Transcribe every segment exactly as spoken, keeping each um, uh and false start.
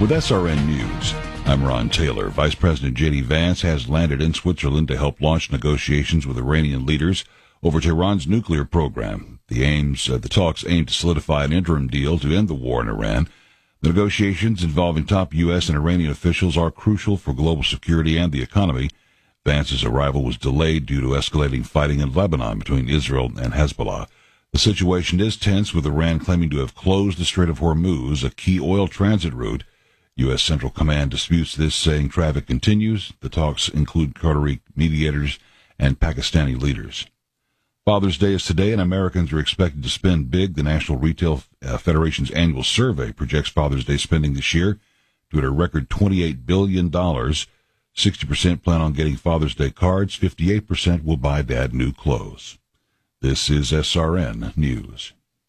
With S R N News, I'm Ron Taylor. Vice President J D Vance has landed in Switzerland to help launch negotiations with Iranian leaders over Tehran's nuclear program. The aims, uh, the talks aim to solidify an interim deal to end the war in Iran. The negotiations involving top U S and Iranian officials are crucial for global security and the economy. Vance's arrival was delayed due to escalating fighting in Lebanon between Israel and Hezbollah. The situation is tense, with Iran claiming to have closed the Strait of Hormuz, a key oil transit route. U S. Central Command disputes this, saying traffic continues. The talks include Qatari mediators and Pakistani leaders. Father's Day is today, and Americans are expected to spend big. The National Retail Federation's annual survey projects Father's Day spending this year to hit a record twenty-eight billion dollars. sixty percent plan on getting Father's Day cards. fifty-eight percent will buy Dad new clothes. This is S R N News.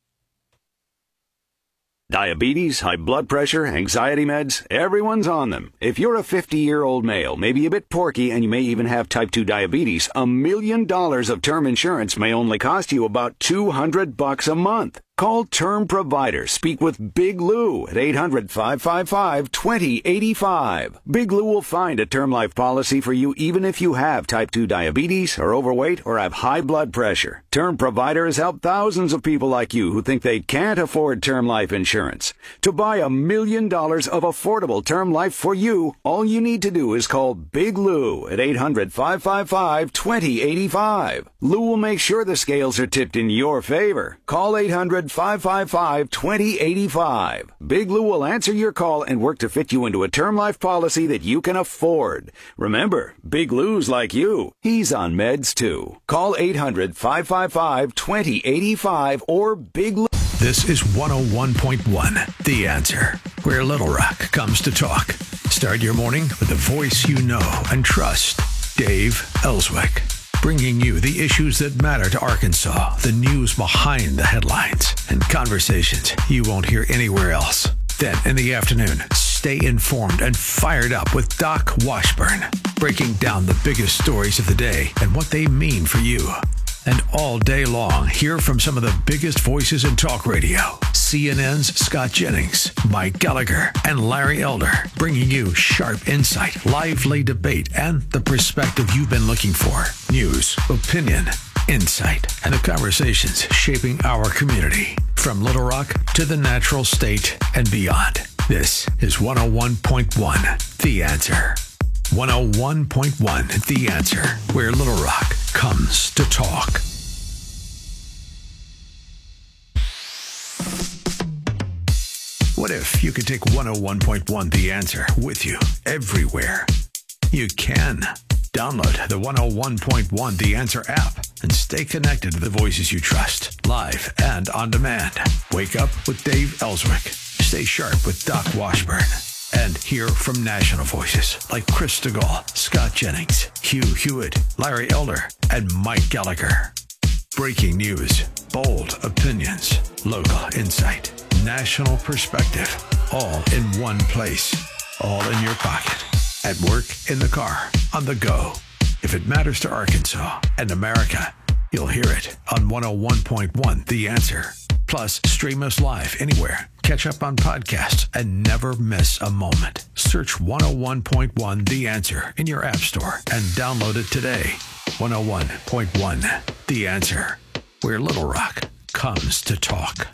Diabetes, high blood pressure, anxiety meds, everyone's on them. If you're a fifty-year-old male, maybe a bit porky, and you may even have type two diabetes, a million dollars of term insurance may only cost you about two hundred bucks a month. Call Term Provider. Speak with Big Lou at eight hundred, five five five, two zero eight five. Big Lou will find a term life policy for you even if you have type two diabetes, are overweight, or have high blood pressure. Term Provider has helped thousands of people like you who think they can't afford term life insurance. To buy a million dollars of affordable term life for you, all you need to do is call Big Lou at eight hundred, five five five, two zero eight five. Lou will make sure the scales are tipped in your favor. Call eight hundred, five five five, two zero eight five. Big Lou will answer your call and work to fit you into a term life policy that you can afford. Remember, Big Lou's like you. He's on meds too. Call eight hundred, five five five, two zero eight five or Big Lou. This is one oh one point one, The Answer, where Little Rock comes to talk. Start your morning with the voice you know and trust, Dave Ellswick. Bringing you the issues that matter to Arkansas, the news behind the headlines, and conversations you won't hear anywhere else. Then, in the afternoon, stay informed and fired up with Doc Washburn, breaking down the biggest stories of the day and what they mean for you. And all day long, hear from some of the biggest voices in talk radio. C N N's Scott Jennings, Mike Gallagher, and Larry Elder, bringing you sharp insight, lively debate, and the perspective you've been looking for. News, opinion, insight, and the conversations shaping our community. From Little Rock to the natural state and beyond. This is one oh one point one, The Answer. one oh one point one, The Answer, where Little Rock comes to talk. What if you could take one oh one point one The Answer with you everywhere? You can. Download the one oh one point one The Answer app and stay connected to the voices you trust, live and on demand. Wake up with Dave Ellswick. Stay sharp with Doc Washburn. And hear from national voices like Chris DeGaulle, Scott Jennings, Hugh Hewitt, Larry Elder, and Mike Gallagher. Breaking news, bold opinions, local insight, national perspective, all in one place, all in your pocket, at work, in the car, on the go. If it matters to Arkansas and America, you'll hear it on one oh one point one The Answer. Plus, stream us live anywhere. Catch up on podcasts and never miss a moment. Search one oh one point one The Answer in your app store and download it today. one oh one point one The Answer, where Little Rock comes to talk.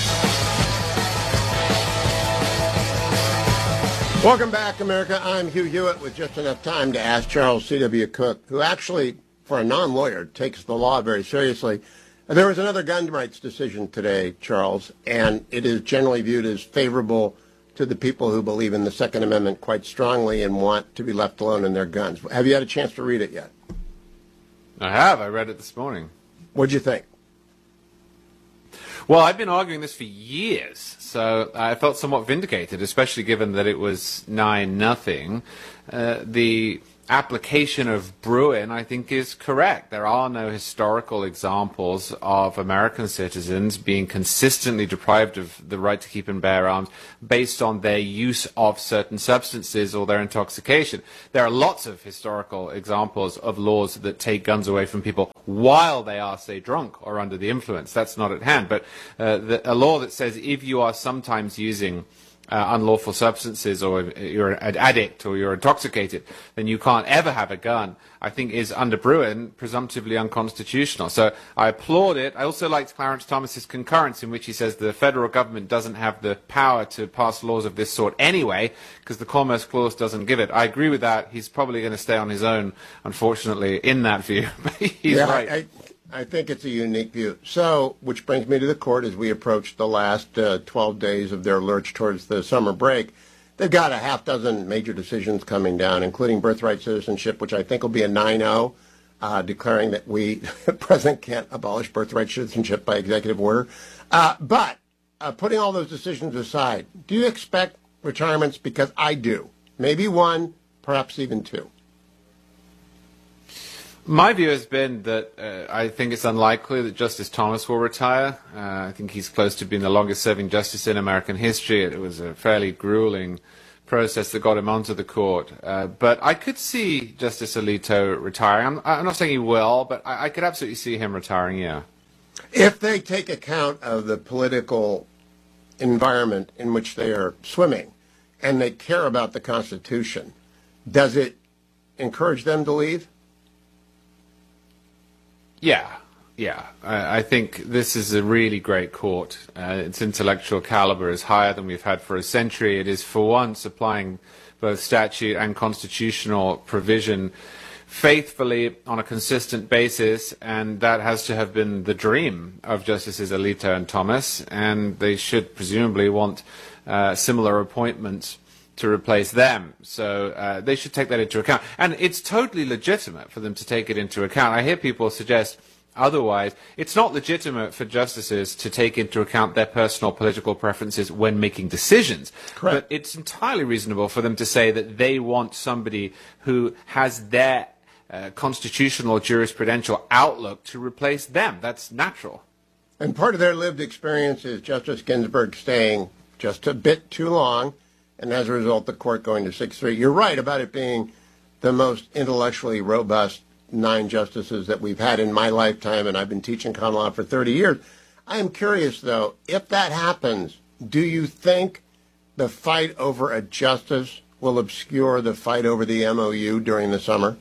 Welcome back, America. I'm Hugh Hewitt with just enough time to ask Charles C W. Cook, who actually, for a non-lawyer, takes the law very seriously. There was another gun rights decision today, Charles, and it is generally viewed as favorable to the people who believe in the Second Amendment quite strongly and want to be left alone in their guns. Have you had a chance to read it yet? I have. I read it this morning. What'd you think? Well, I've been arguing this for years, so I felt somewhat vindicated, especially given that it was nine nothing. Uh, the application of Bruin, I think, is correct. There are no historical examples of American citizens being consistently deprived of the right to keep and bear arms based on their use of certain substances or their intoxication. There are lots of historical examples of laws that take guns away from people while they are, say, drunk or under the influence. That's not at hand. But uh, the, a law that says if you are sometimes using uh, unlawful substances, or you're an addict, or you're intoxicated, then you can't ever have a gun, I think is, under Bruen, presumptively unconstitutional. So I applaud it. I also liked Clarence Thomas's concurrence, in which he says the federal government doesn't have the power to pass laws of this sort anyway, because the Commerce Clause doesn't give it. I agree with that. He's probably going to stay on his own, unfortunately, in that view. But he's yeah, right. I, I, I think it's a unique view. So, which brings me to the court as we approach the last uh, twelve days of their lurch towards the summer break. They've got a half dozen major decisions coming down, including birthright citizenship, which I think will be a nine oh, uh, declaring that we, the president can't abolish birthright citizenship by executive order. Uh, but uh, putting all those decisions aside, do you expect retirements? Because I do. Maybe one, perhaps even two. My view has been that uh, I think it's unlikely that Justice Thomas will retire. Uh, I think he's close to being the longest-serving justice in American history. It was a fairly grueling process that got him onto the court. Uh, but I could see Justice Alito retiring. I'm, I'm not saying he will, but I, I could absolutely see him retiring, yeah. If they take account of the political environment in which they are swimming and they care about the Constitution, does it encourage them to leave? Yeah, yeah. I, I think this is a really great court. Uh, its intellectual caliber is higher than we've had for a century. It is, for once, applying both statute and constitutional provision faithfully on a consistent basis, and that has to have been the dream of Justices Alito and Thomas, and they should presumably want uh, similar appointments to replace them. So uh, they should take that into account. And it's totally legitimate for them to take it into account. I hear people suggest otherwise. It's not legitimate for justices to take into account their personal political preferences when making decisions. Correct. But it's entirely reasonable for them to say that they want somebody who has their uh, constitutional jurisprudential outlook to replace them. That's natural. And part of their lived experience is Justice Ginsburg staying just a bit too long, and as a result, the court going to six three. You're right about it being the most intellectually robust nine justices that we've had in my lifetime, and I've been teaching common law for thirty years. I am curious, though, if that happens, do you think the fight over a justice will obscure the fight over the M O U during the summer?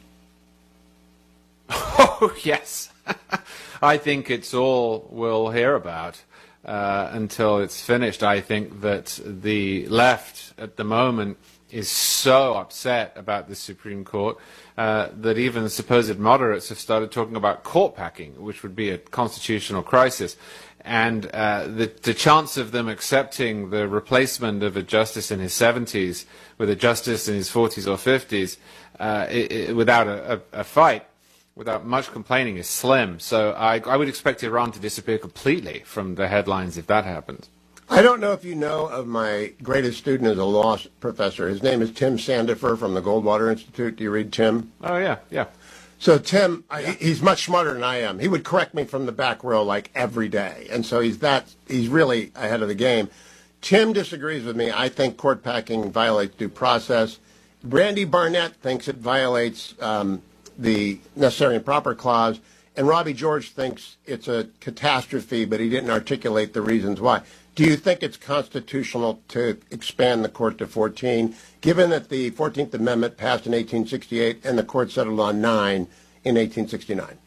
Oh, yes. I think it's all we'll hear about uh, until it's finished. I think that the left at the moment is so upset about the Supreme Court uh, that even the supposed moderates have started talking about court packing, which would be a constitutional crisis. And uh, the, the chance of them accepting the replacement of a justice in his seventies with a justice in his forties or fifties uh, it, it, without a, a, a fight, without much complaining, is slim. So I, I would expect Iran to disappear completely from the headlines if that happens. I don't know if you know of my greatest student as a law professor. His name is Tim Sandifer from the Goldwater Institute. Do you read Tim? Oh, yeah, yeah. So Tim, I, he's much smarter than I am. He would correct me from the back row like every day. And so he's that, he's really ahead of the game. Tim disagrees with me. I think court packing violates due process. Brandy Barnett thinks it violates um, the necessary and proper clause. And Robbie George thinks it's a catastrophe, but he didn't articulate the reasons why. Do you think it's constitutional to expand the court to fourteen, given that the fourteenth Amendment passed in eighteen sixty-eight and the court settled on nine in eighteen sixty-nine?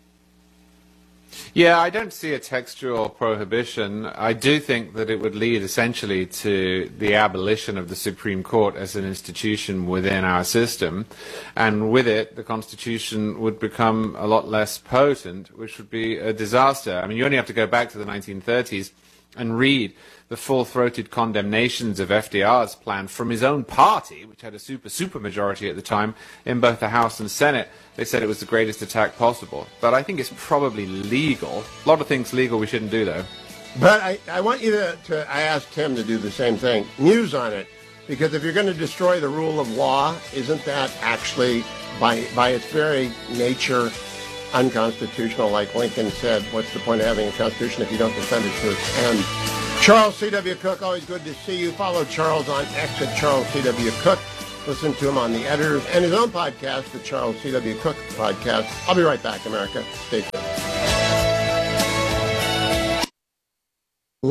Yeah, I don't see a textual prohibition. I do think that it would lead essentially to the abolition of the Supreme Court as an institution within our system. And with it, the Constitution would become a lot less potent, which would be a disaster. I mean, you only have to go back to the nineteen thirties and read the full-throated condemnations of F D R's plan from his own party, which had a super, super majority at the time in both the House and Senate. They said it was the greatest attack possible. But I think it's probably legal. A lot of things legal we shouldn't do, though. But I, I want you to, to, I asked Tim to do the same thing. News on it. Because if you're going to destroy the rule of law, isn't that actually, by by its very nature, unconstitutional? Like Lincoln said, what's the point of having a constitution if you don't defend it to its end? Charles C W. Cook, always good to see you. Follow Charles on X at Charles C W. Cook. Listen to him on the editors and his own podcast, the Charles C W. Cook Podcast. I'll be right back, America. Stay tuned. Life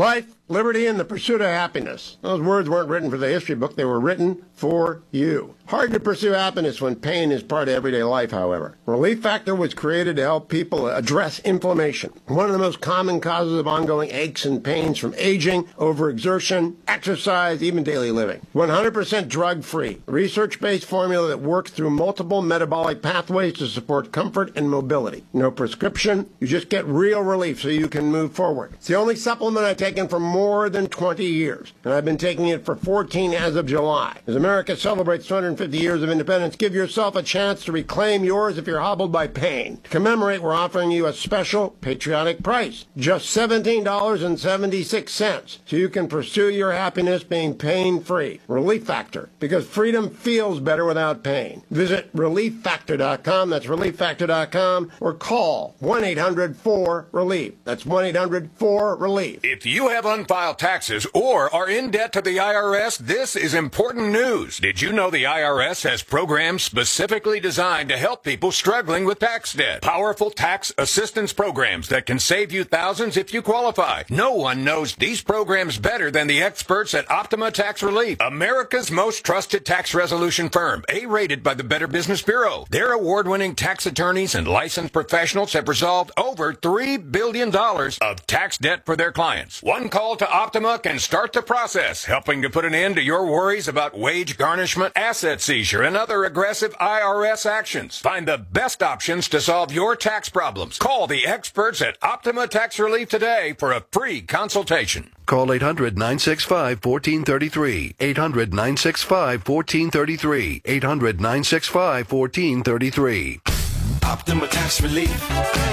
Liberty and the pursuit of happiness. Those words weren't written for the history book. They were written for you. Hard to pursue happiness when pain is part of everyday life, however. Relief Factor was created to help people address inflammation, one of the most common causes of ongoing aches and pains from aging, overexertion, exercise, even daily living. one hundred percent drug-free, research-based formula that works through multiple metabolic pathways to support comfort and mobility. No prescription. You just get real relief so you can move forward. It's the only supplement I've taken for more than twenty years, and I've been taking it for fourteen as of July. As America celebrates two hundred fifty years of independence, give yourself a chance to reclaim yours if you're hobbled by pain. To commemorate, we're offering you a special patriotic price, just seventeen dollars and seventy-six cents, so you can pursue your happiness being pain-free. Relief Factor, because freedom feels better without pain. Visit relief factor dot com, that's relief factor dot com, or call one eight hundred four relief. That's one eight hundred four relief. If you have unfiled taxes or are in debt to the I R S, this is important news. Did you know the I R S has programs specifically designed to help people struggling with tax debt? Powerful tax assistance programs that can save you thousands if you qualify. No one knows these programs better than the experts at Optima Tax Relief, America's most trusted tax resolution firm, A-rated by the Better Business Bureau. Their award-winning tax attorneys and licensed professionals have resolved over three billion dollars of tax debt for their clients. One call to Optima can start the process, helping to put an end to your worries about wage garnishment, asset seizure, and other aggressive I R S actions. Find the best options to solve your tax problems. Call the experts at Optima Tax Relief today for a free consultation. Call eight hundred nine six five one four three three. eight hundred nine six five one four three three. eight hundred nine six five one four three three. Optima Tax Relief.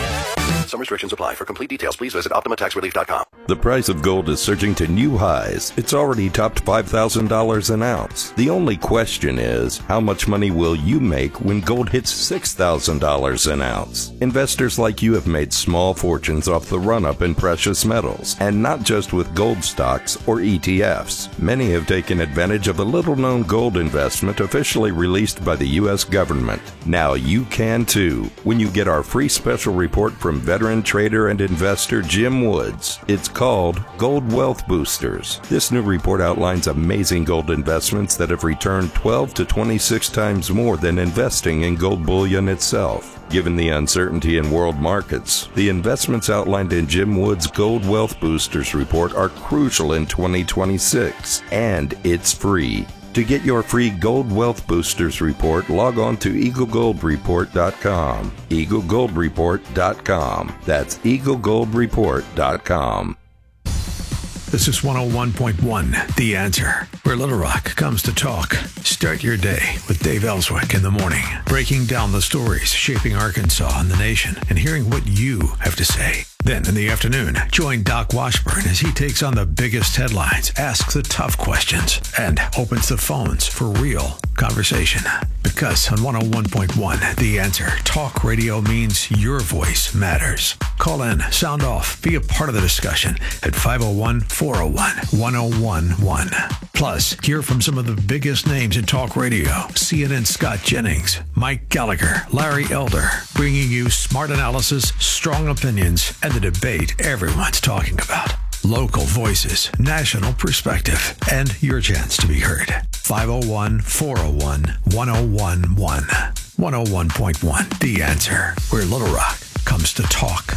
Some restrictions apply. For complete details, please visit optima tax relief dot com. The price of gold is surging to new highs. It's already topped five thousand dollars an ounce. The only question is, how much money will you make when gold hits six thousand dollars an ounce? Investors like you have made small fortunes off the run-up in precious metals, and not just with gold stocks or E T Fs. Many have taken advantage of a little-known gold investment officially released by the U S government. Now you can too, when you get our free special report from veteran trader and investor Jim Woods. It's called Gold Wealth Boosters. This new report outlines amazing gold investments that have returned twelve to twenty-six times more than investing in gold bullion itself. Given the uncertainty in world markets, the investments outlined in Jim Woods' Gold Wealth Boosters report are crucial in twenty twenty-six, and it's free. To get your free Gold Wealth Boosters report, log on to eagle gold report dot com. eagle gold report dot com. That's eagle gold report dot com. This is one oh one point one, The Answer, where Little Rock comes to talk. Start your day with Dave Ellswick in the morning, breaking down the stories shaping Arkansas and the nation, and hearing what you have to say. Then in the afternoon, join Doc Washburn as he takes on the biggest headlines, asks the tough questions, and opens the phones for real conversation. Because on one oh one point one, The Answer, talk radio means your voice matters. Call in, sound off, be a part of the discussion at five oh one, four oh one, one oh one one. Plus, hear from some of the biggest names in talk radio. C N N's Scott Jennings, Mike Gallagher, Larry Elder, bringing you smart analysis, strong opinions, and the debate everyone's talking about. Local voices, national perspective, and your chance to be heard. five oh one, four oh one, one oh one one. one oh one point one, The Answer, where Little Rock comes to talk.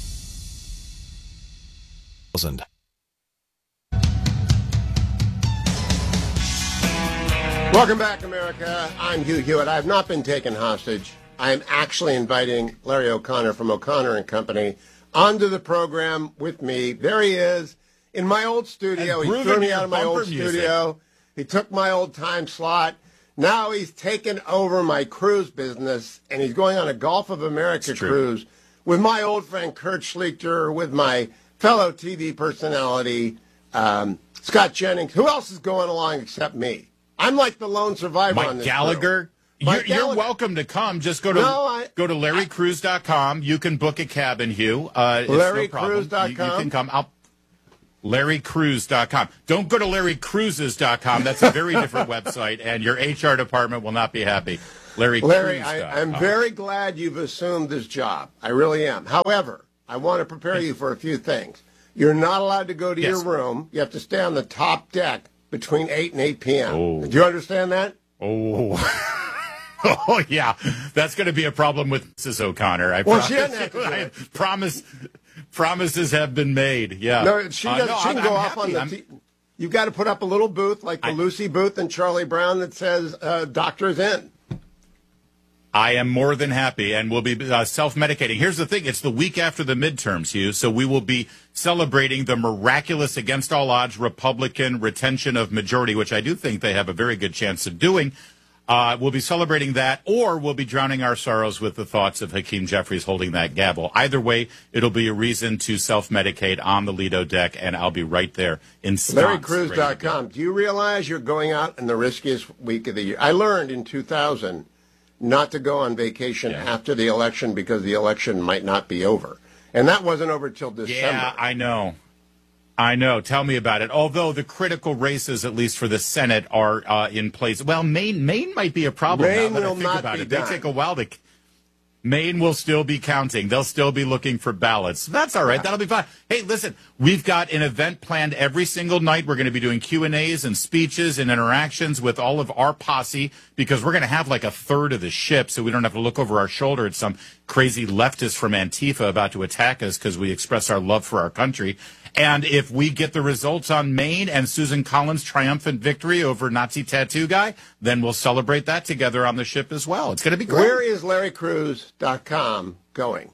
Welcome back, America. I'm Hugh Hewitt. I have not been taken hostage. I am actually inviting Larry O'Connor from O'Connor and Company onto the program with me. There he is in my old studio. He threw me out of my old music. studio. He took my old time slot. Now he's taken over my cruise business, and he's going on a Gulf of America cruise with my old friend Kurt Schlichter, with my fellow T V personality, um, Scott Jennings. Who else is going along except me? I'm like the lone survivor Mike on this Gallagher. You're, you're welcome to come. Just go to no, I, go to larry cruise dot com. You can book a cabin, Hugh. Uh, larry cruise dot com. You, you can come. I'll, larry cruise dot com. Don't go to larry cruises dot com. That's a very different website, and your H R department will not be happy. Larry, Larry, I, I'm very glad you've assumed this job. I really am. However, I want to prepare you for a few things. You're not allowed to go to Yes. your room. You have to stay on the top deck between eight and eight p.m. Oh. Do you understand that? Oh. Oh, yeah. That's going to be a problem with Missus O'Connor. I Well, promise she doesn't have to do you. I it. promise, promises have been made. Yeah. No, she, Uh, does, no, she can I'm- go I'm off on happy. the... I'm- T- You've got to put up a little booth like the I- Lucy booth and Charlie Brown that says, uh, doctor's in. I am more than happy, and we'll be uh, self-medicating. Here's the thing. It's the week after the midterms, Hugh, so we will be celebrating the miraculous, against all odds, Republican retention of majority, which I do think they have a very good chance of doing. Uh, we'll be celebrating that, or we'll be drowning our sorrows with the thoughts of Hakeem Jeffries holding that gavel. Either way, it'll be a reason to self-medicate on the Lido deck, and I'll be right there in Larry Cruz dot com. Do you realize you're going out in the riskiest week of the year? I learned in two thousand not to go on vacation Yeah. after the election because the election might not be over. And that wasn't over till December. Yeah, I know. I know. Tell me about it. Although the critical races, at least for the Senate, are uh, in place. Well, Maine, Maine might be a problem. Maine now that I will think not about be it. done. They take a while to. Maine will still be counting. They'll still be looking for ballots. That's all right. That'll be fine. Hey, listen, we've got an event planned every single night. We're going to be doing Q and A's and speeches and interactions with all of our posse because we're going to have like a third of the ship so we don't have to look over our shoulder at some crazy leftist from Antifa about to attack us because we express our love for our country. And if we get the results on Maine and Susan Collins' triumphant victory over Nazi tattoo guy, then we'll celebrate that together on the ship as well. It's going to be great. Where is Larry Cruz dot com going?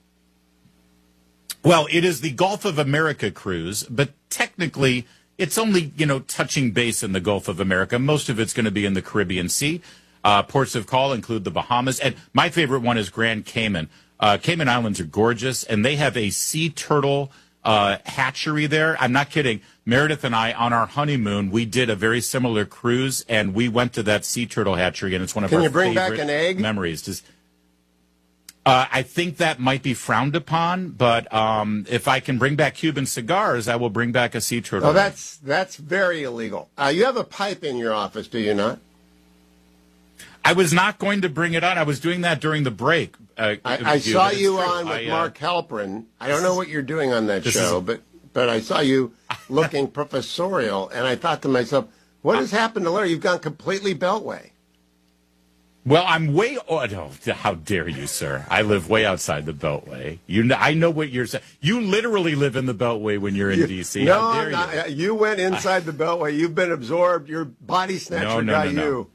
Well, it is the Gulf of America cruise, but technically it's only, you know, touching base in the Gulf of America. Most of it's going to be in the Caribbean Sea. Uh, ports of call include the Bahamas. And my favorite one is Grand Cayman. Uh, Cayman Islands are gorgeous, and they have a sea turtle uh, hatchery there. I'm not kidding. Meredith and I, on our honeymoon, we did a very similar cruise, and we went to that sea turtle hatchery, and it's one of Can our you bring favorite back an egg? memories. Just, uh, I think that might be frowned upon, but um, if I can bring back Cuban cigars, I will bring back a sea turtle. Oh, that's that's very illegal. Uh, you have a pipe in your office, do you not? I was not going to bring it on. I was doing that during the break. Uh, I, I Hugh, saw but it's you true. on with I, uh, Mark Halperin. I don't know what you're doing on that This show, is- but but I saw you looking professorial, and I thought to myself, what has happened to Larry? You've gone completely Beltway. Well, I'm way. Oh, no, how dare you, sir? I live way outside the Beltway. You, know, I know what you're saying. You literally live in the Beltway when you're in You- D C. No, how dare not- you? uh, you went inside the Beltway. You've been absorbed. Your body snatcher No, no, got no, no. you.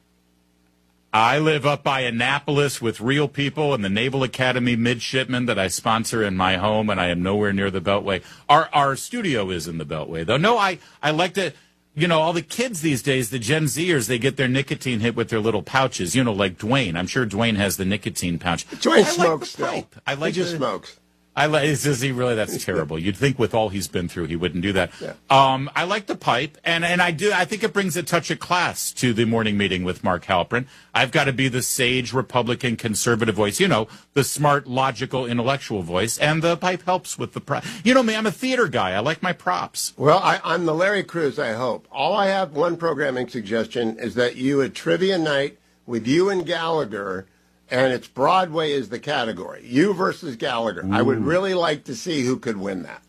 I live up by Annapolis with real people and the Naval Academy midshipmen that I sponsor in my home, and I am nowhere near the Beltway. Our our studio is in the Beltway, though. No, I, I like to, you know, all the kids these days, the Gen Zers, they get their nicotine hit with their little pouches, you know, like Dwayne. I'm sure Dwayne has the nicotine pouch. Dwayne I like smokes the still. pipe. I like he just the- smokes. I like. Is he really? That's terrible. You'd think with all he's been through, he wouldn't do that. Yeah. Um, I like the pipe, and and I do. I think it brings a touch of class to the morning meeting with Mark Halperin. I've got to be the sage Republican conservative voice, you know, the smart, logical, intellectual voice, and the pipe helps with the. Pro- you know me, I'm a theater guy. I like my props. Well, I, I'm the Larry Cruz, I hope. All I have one programming suggestion is that you at Trivia Night with you and Gallagher, and it's Broadway is the category. You versus Gallagher. I would really like to see who could win that.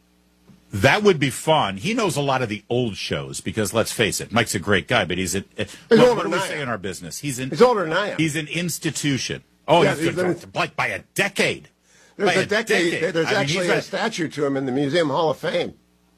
That would be fun. He knows a lot of the old shows because, let's face it, Mike's a great guy, but he's a. He's what, older what do than we I say am. in our business? He's an. He's older than I am. He's an institution. Oh, Yeah, he's, he's good, an- like by a decade. There's By a decade. There's I mean, actually he's a a- statue to him in the Museum Hall of Fame.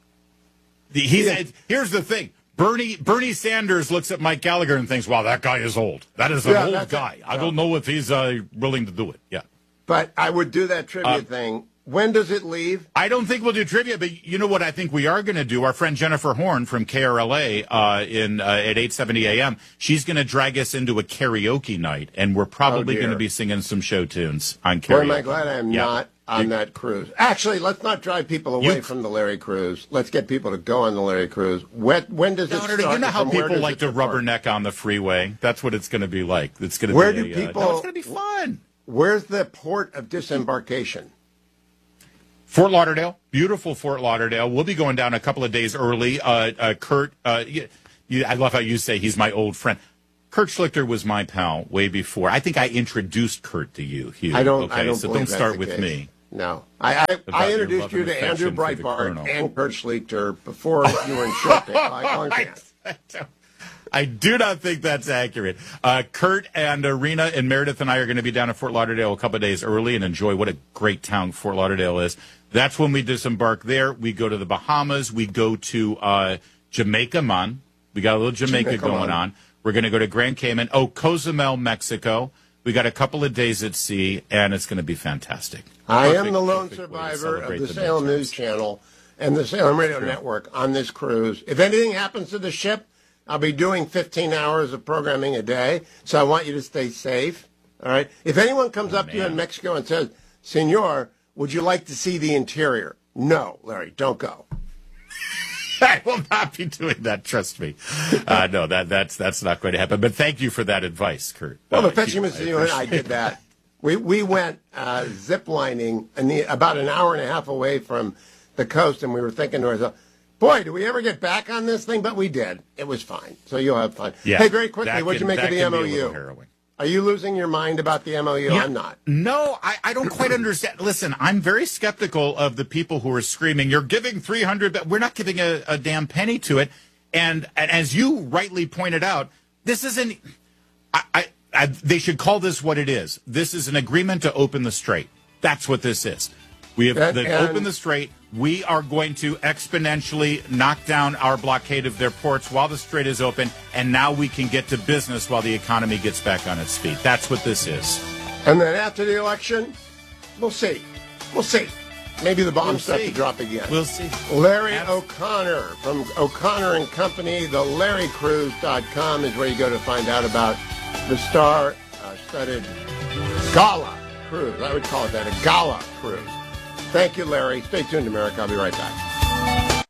The, he's, Yeah. Here's the thing. Bernie Bernie Sanders looks at Mike Gallagher and thinks, wow, that guy is old. That is an Yeah, old that's guy. it. I Yeah. don't know if he's uh, willing to do it. Yeah. But I would do that trivia Uh, thing. When does it leave? I don't think we'll do trivia, but you know what I think we are going to do? Our friend Jennifer Horn from K R L A uh, in uh, at eight seventy A M, she's going to drag us into a karaoke night, and we're probably Oh, dear. going to be singing some show tunes on karaoke. Boy, am I glad I am Yeah. not on that cruise. Actually, let's not drive people away You- from the Larry Cruise. Let's get people to go on the Larry Cruise. When, when does it No, no, start? no, you know how From where people does like it to depart? rubberneck on the freeway? That's what it's going to be like. It's going to Where be do a, people- Uh, no, it's going to be fun. Where's the port of disembarkation? Fort Lauderdale, beautiful Fort Lauderdale. We'll be going down a couple of days early. Uh, uh, Kurt, uh, you, you, I love how you say he's my old friend. Kurt Schlichter was my pal way before. I think I introduced Kurt to you, Hugh. I don't- Okay, I don't so believe don't that's start the with case. me. no. I I, I introduced you to Andrew Breitbart and Kurt Schlichter before you were in short pick like on camp. I do not think that's accurate. Uh, Kurt and Arena and Meredith and I are going to be down in Fort Lauderdale a couple of days early and enjoy what a great town Fort Lauderdale is. That's when we disembark there. We go to the Bahamas. We go to uh, Jamaica, Mon. We got a little Jamaica, Jamaica going on. on. We're going to go to Grand Cayman. Oh, Cozumel, Mexico. We got a couple of days at sea, and it's going to be fantastic. I Perfect, am the lone survivor of the, the Salem News Channel and the Salem Radio sure. Network on this cruise. If anything happens to the ship, I'll be doing fifteen hours of programming a day, so I want you to stay safe. All right? If anyone comes oh, up man. to you in Mexico and says, Senor, would you like to see the interior? No, Larry, don't go. I will not be doing that, trust me. Uh, no, that that's that's not going to happen. But thank you for that advice, Kurt. Well, uh, the Fetching Mister You and I did that. We we went uh, zip lining about an hour and a half away from the coast, and we were thinking to ourselves, boy, do we ever get back on this thing? But we did. It was fine. So you'll have fun. Yeah, hey, very quickly, what did you make of the M O U? Harrowing. Are you losing your mind about the M O U? Yeah, I'm not. No, I, I don't quite understand. Listen, I'm very skeptical of the people who are screaming, you're giving three hundred, but we're not giving a, a damn penny to it. And, and as you rightly pointed out, this isn't, I, I, I, they should call this what it is. This is an agreement to open the strait. That's what this is. We have and, the, and, open the strait. We are going to exponentially knock down our blockade of their ports while the strait is open, and now we can get to business while the economy gets back on its feet. That's what this is. And then after the election, we'll see. We'll see. Maybe the bombs we'll start to drop again. We'll see. Larry O'Connor from O'Connor and Company, the larry cruise dot com is where you go to find out about the star-studded gala cruise. I would call it that, a gala cruise. Thank you, Larry. Stay tuned, America. I'll be right back.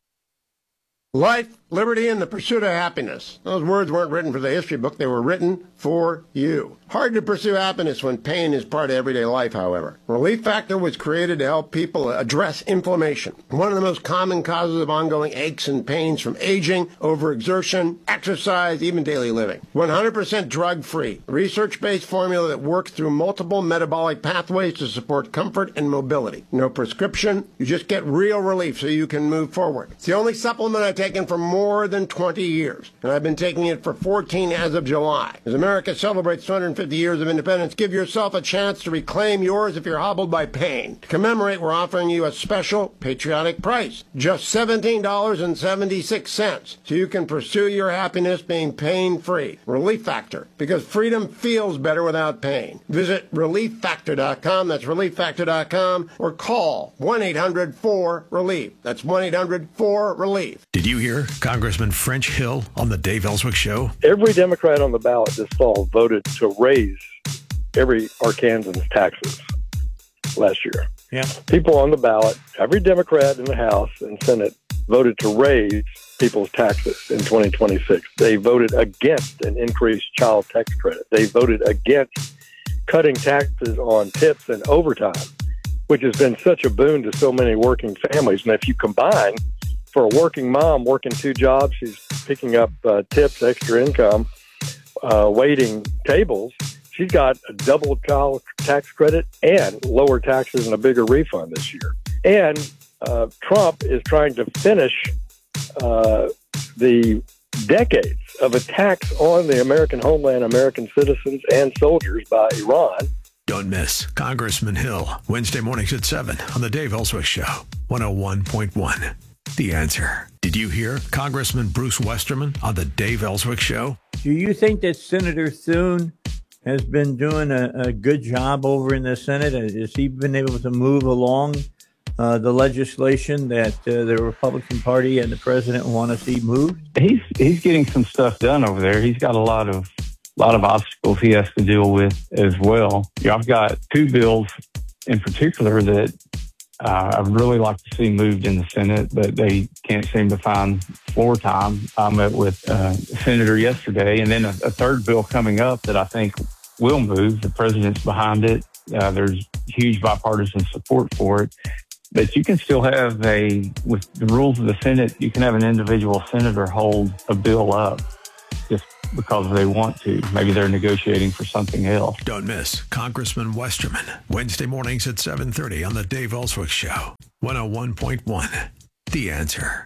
Life, liberty, and the pursuit of happiness. Those words weren't written for the history book. They were written for you. Hard to pursue happiness when pain is part of everyday life, however. Relief Factor was created to help people address inflammation, one of the most common causes of ongoing aches and pains from aging, overexertion, exercise, even daily living. one hundred percent drug-free, research-based formula that works through multiple metabolic pathways to support comfort and mobility. No prescription. You just get real relief so you can move forward. It's the only supplement I've taken for more than twenty years, and I've been taking it for fourteen as of July. As America celebrates two hundred fifty years of independence, give yourself a chance to reclaim yours if you're hobbled by pain. To commemorate, we're offering you a special patriotic price, just seventeen dollars and seventy-six cents, so you can pursue your happiness being pain-free. Relief Factor, because freedom feels better without pain. Visit relief factor dot com, that's relief factor dot com, or call one eight hundred four relief. That's one eight hundred four relief. Did you hear Congressman French Hill on the Dave Ellswick Show? Every Democrat on the ballot this fall voted to raise every Arkansan's taxes last year. Yeah. People on the ballot, every Democrat in the House and Senate voted to raise people's taxes in twenty twenty-six. They voted against an increased child tax credit. They voted against cutting taxes on tips and overtime, which has been such a boon to so many working families. And if you combine, for a working mom working two jobs, she's picking up uh, tips, extra income, uh, waiting tables. She's got a double child tax credit and lower taxes and a bigger refund this year. And uh, Trump is trying to finish uh, the decades of attacks on the American homeland, American citizens, and soldiers by Iran. Don't miss Congressman Hill, Wednesday mornings at seven on the Dave Ellswick Show, one oh one point one. The Answer. Did you hear Congressman Bruce Westerman on the Dave Ellswick Show? Do you think that Senator Thune has been doing a, a good job over in the Senate? Has he been able to move along uh, the legislation that uh, the Republican Party and the president want to see moved? He's he's getting some stuff done over there. He's got a lot of lot of obstacles he has to deal with as well. Yeah, I've got two bills in particular that Uh, I'd really like to see moved in the Senate, but they can't seem to find floor time. I met with uh, a senator yesterday, and then a, a third bill coming up that I think will move. The president's behind it. Uh, there's huge bipartisan support for it. But you can still have a, with the rules of the Senate, you can have an individual senator hold a bill up. Just because they want to. Maybe they're negotiating for something else. Don't miss Congressman Westerman, Wednesday mornings at seven thirty on the Dave Ellswick Show. one oh one point one, The Answer.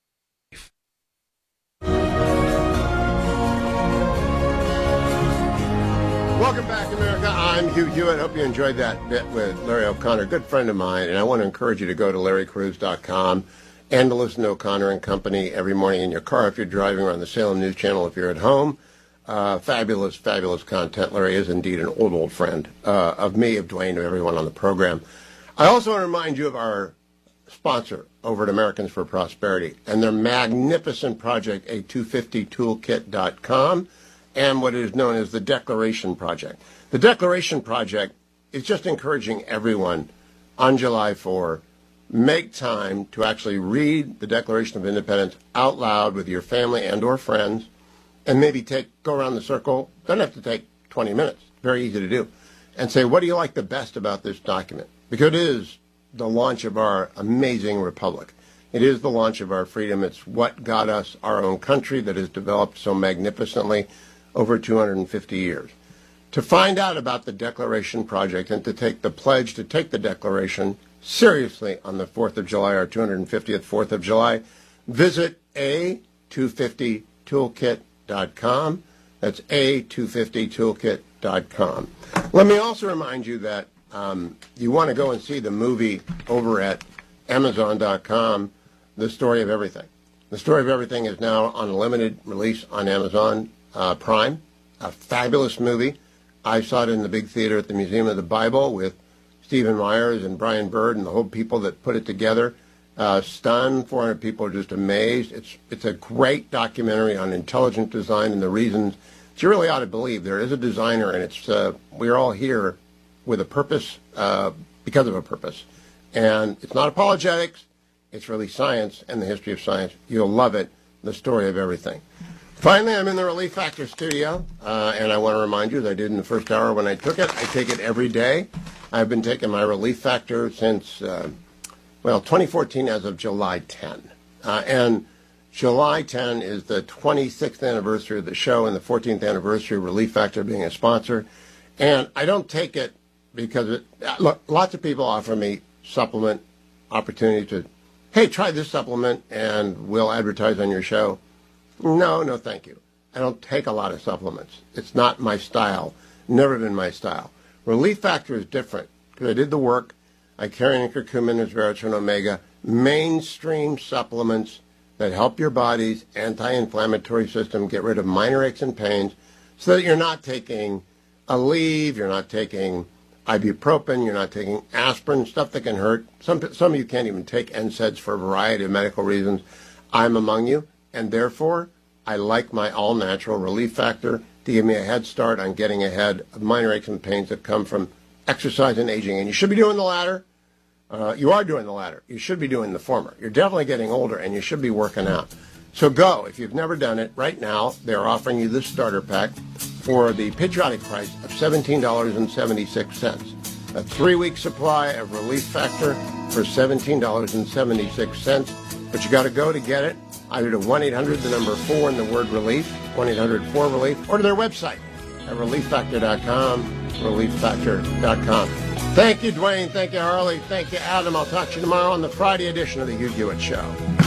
Welcome back, America. I'm Hugh Hewitt. Hope you enjoyed that bit with Larry O'Connor, good friend of mine, and I want to encourage you to go to larry cruz dot com and to listen to O'Connor and Company every morning in your car if you're driving, or on the Salem News Channel if you're at home. Uh, fabulous, fabulous content. Larry is indeed an old, old friend uh, of me, of Dwayne, of everyone on the program. I also want to remind you of our sponsor over at Americans for Prosperity and their magnificent project, a two fifty toolkit dot com. And what is known as the Declaration Project. The Declaration Project is just encouraging everyone on July fourth, make time to actually read the Declaration of Independence out loud with your family and or friends, and maybe take go around the circle. Doesn't have to take twenty minutes. Very easy to do. And say, what do you like the best about this document? Because it is the launch of our amazing republic. It is the launch of our freedom. It's what got us our own country that has developed so magnificently over two hundred fifty years. To find out about the Declaration Project and to take the pledge to take the Declaration seriously on the fourth of July, our two hundred fiftieth fourth of July, visit a two fifty toolkit dot com. That's a two fifty toolkit dot com. Let me also remind you that um, you want to go and see the movie over at amazon dot com, The Story of Everything. The Story of Everything is now on a limited release on Amazon Uh, Prime, a fabulous movie. I saw it in the big theater at the Museum of the Bible with Stephen Myers and Brian Bird and the whole people that put it together. Uh, stunned, four hundred people are just amazed. It's it's a great documentary on intelligent design and the reasons that you really ought to believe there is a designer, and it's uh, we're all here with a purpose, uh, because of a purpose. And it's not apologetics, it's really science and the history of science. You'll love it, The Story of Everything. Finally, I'm in the Relief Factor studio, uh, and I want to remind you, as I did in the first hour when I took it, I take it every day. I've been taking my Relief Factor since, uh, well, twenty fourteen as of July tenth. Uh, and July tenth is the twenty-sixth anniversary of the show and the fourteenth anniversary of Relief Factor being a sponsor. And I don't take it because, it, look, lots of people offer me supplement opportunity to, hey, try this supplement and we'll advertise on your show. No, no, thank you. I don't take a lot of supplements. It's not my style. Never been my style. Relief Factor is different because I did the work. I carry in curcumin, resveratrol, omega, mainstream supplements that help your body's anti-inflammatory system get rid of minor aches and pains so that you're not taking Aleve, you're not taking ibuprofen, you're not taking aspirin, stuff that can hurt. Some, some of you can't even take N SAIDs for a variety of medical reasons. I'm among you. And therefore, I like my all-natural Relief Factor to give me a head start on getting ahead of minor aches and pains that come from exercise and aging. And you should be doing the latter. Uh, you are doing the latter. You should be doing the former. You're definitely getting older, and you should be working out. So go. If you've never done it, right now, they're offering you this starter pack for the patriotic price of seventeen dollars and seventy-six cents. A three-week supply of Relief Factor for seventeen dollars and seventy-six cents. But you got to go to get it. Either to one eight hundred, the number four, and the word relief, one eight hundred four relief, or to their website at relief factor dot com, relief factor dot com. Thank you, Dwayne. Thank you, Harley. Thank you, Adam. I'll talk to you tomorrow on the Friday edition of the Hugh Hewitt Show.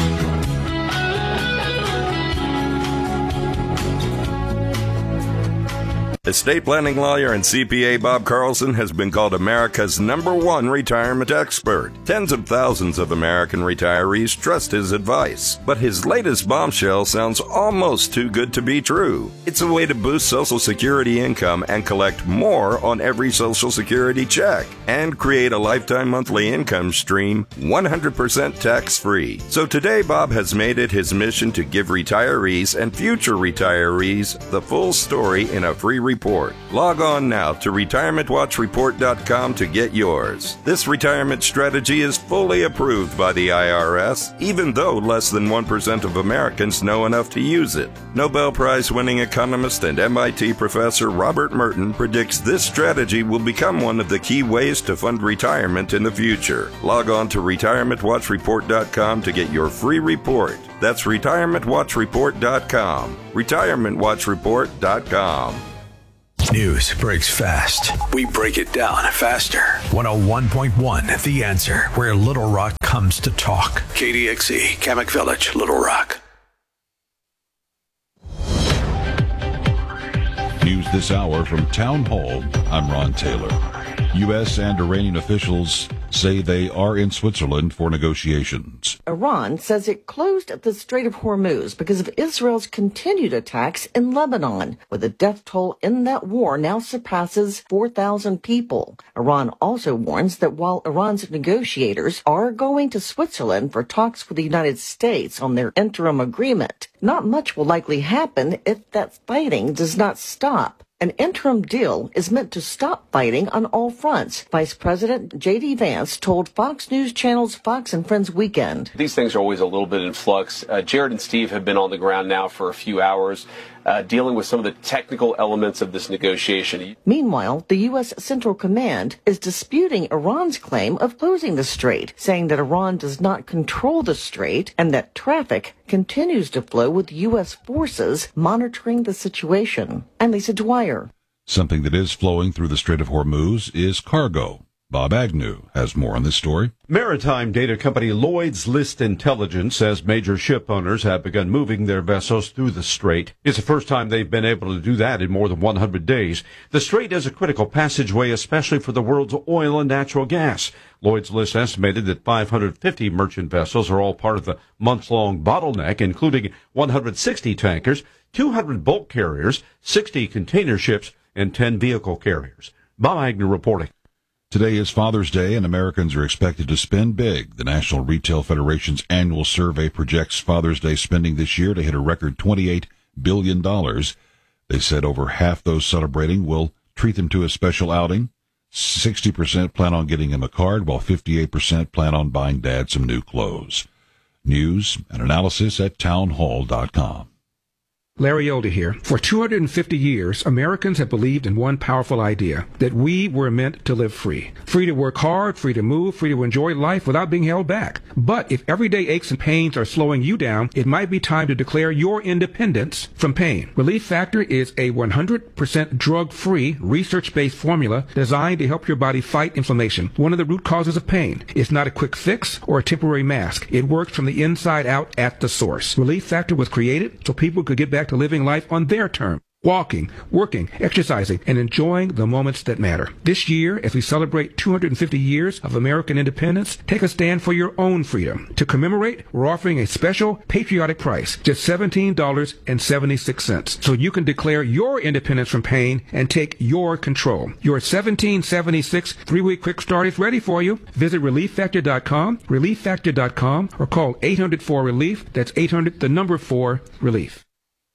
Estate planning lawyer and C P A Bob Carlson has been called America's number one retirement expert. Tens of thousands of American retirees trust his advice. But his latest bombshell sounds almost too good to be true. It's a way to boost Social Security income and collect more on every Social Security check and create a lifetime monthly income stream one hundred percent tax-free. So today, Bob has made it his mission to give retirees and future retirees the full story in a free report report. Log on now to retirement watch report dot com to get yours. This retirement strategy is fully approved by the I R S, even though less than one percent of Americans know enough to use it. Nobel Prize-winning economist and M I T professor Robert Merton predicts this strategy will become one of the key ways to fund retirement in the future. Log on to retirement watch report dot com to get your free report. That's retirement watch report dot com. retirement watch report dot com. News breaks fast. We break it down faster. one oh one point one The Answer, where Little Rock comes to talk. K D X E, Kamak Village, Little Rock. News this hour from Town Hall. I'm Ron Taylor. U S and Iranian officials say they are in Switzerland for negotiations. Iran says it closed the Strait of Hormuz because of Israel's continued attacks in Lebanon, where the death toll in that war now surpasses four thousand people. Iran also warns that while Iran's negotiators are going to Switzerland for talks with the United States on their interim agreement, not much will likely happen if that fighting does not stop. An interim deal is meant to stop fighting on all fronts, Vice President J D Vance told Fox News Channel's Fox and Friends Weekend. These things are always a little bit in flux. Uh, Jared and Steve have been on the ground now for a few hours, uh, dealing with some of the technical elements of this negotiation. Meanwhile, the U S Central Command is disputing Iran's claim of closing the strait, saying that Iran does not control the strait and that traffic continues to flow with U S forces monitoring the situation. I'm Lisa Dwyer. Something that is flowing through the Strait of Hormuz is cargo. Bob Agnew has more on this story. Maritime data company Lloyd's List Intelligence says major ship owners have begun moving their vessels through the strait. It's the first time they've been able to do that in more than one hundred days. The strait is a critical passageway, especially for the world's oil and natural gas. Lloyd's List estimated that five hundred fifty merchant vessels are all part of the months-long bottleneck, including one hundred sixty tankers, two hundred bulk carriers, sixty container ships, and ten vehicle carriers. Bob Agnew reporting. Today is Father's Day, and Americans are expected to spend big. The National Retail Federation's annual survey projects Father's Day spending this year to hit a record twenty-eight billion dollars. They said over half those celebrating will treat them to a special outing. sixty percent plan on getting him a card, while fifty-eight percent plan on buying Dad some new clothes. News and analysis at town hall dot com. Larry Elder here. For two hundred fifty years, Americans have believed in one powerful idea, that we were meant to live free. Free to work hard, free to move, free to enjoy life without being held back. But if everyday aches and pains are slowing you down, it might be time to declare your independence from pain. Relief Factor is a one hundred percent drug-free, research-based formula designed to help your body fight inflammation, one of the root causes of pain. It's not a quick fix or a temporary mask. It works from the inside out at the source. Relief Factor was created so people could get back to living life on their terms. Walking, working, exercising, and enjoying the moments that matter. This year, as we celebrate two hundred fifty years of American independence, take a stand for your own freedom. To commemorate, we're offering a special patriotic price, just seventeen dollars and seventy-six cents, so you can declare your independence from pain and take your control. Your seventeen seventy-six three-week quick start is ready for you. Visit relief factor dot com, relief factor dot com, or call eight hundred four relief. That's eight hundred, the number four, relief.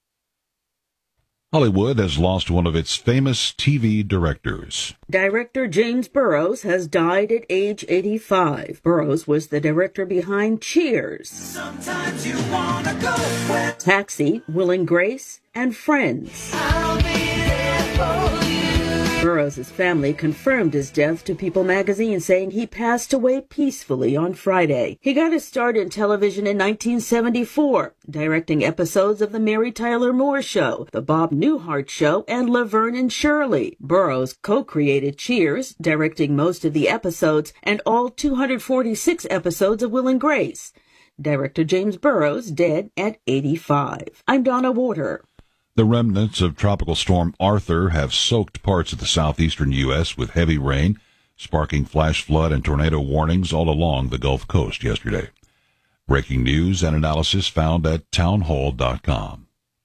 Hollywood has lost one of its famous T V directors. Director James Burrows has died at age eighty-five. Burrows was the director behind Cheers, Sometimes you wanna go where... Taxi, Will and Grace, and Friends. I'll be there for you. Burrows' family confirmed his death to People magazine, saying he passed away peacefully on Friday. He got his start in television in nineteen seventy-four, directing episodes of The Mary Tyler Moore Show, The Bob Newhart Show, and Laverne and Shirley. Burrows co-created Cheers, directing most of the episodes and all two hundred forty-six episodes of Will and Grace. Director James Burrows dead at eighty-five. I'm Donna Water. The remnants of Tropical Storm Arthur have soaked parts of the southeastern U S with heavy rain, sparking flash flood and tornado warnings all along the Gulf Coast yesterday. Breaking news and analysis found at town hall dot com.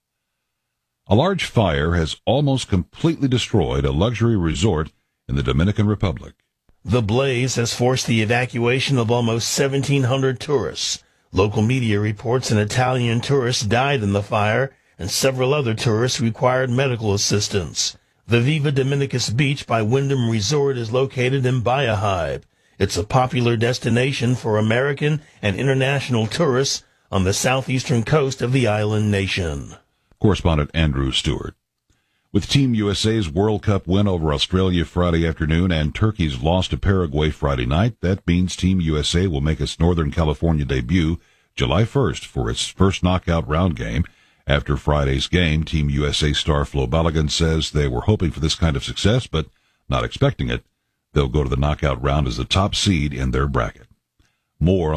A large fire has almost completely destroyed a luxury resort in the Dominican Republic. The blaze has forced the evacuation of almost seventeen hundred tourists. Local media reports an Italian tourist died in the fire, and several other tourists required medical assistance. The Viva Dominicus Beach by Wyndham Resort is located in Bayahibe. It's a popular destination for American and international tourists on the southeastern coast of the island nation. Correspondent Andrew Stewart. With Team U S A's World Cup win over Australia Friday afternoon and Turkey's loss to Paraguay Friday night, that means Team U S A will make its Northern California debut July first for its first knockout round game. After Friday's game, Team U S A star Flo Balogun says they were hoping for this kind of success, but not expecting it. They'll go to the knockout round as the top seed in their bracket. More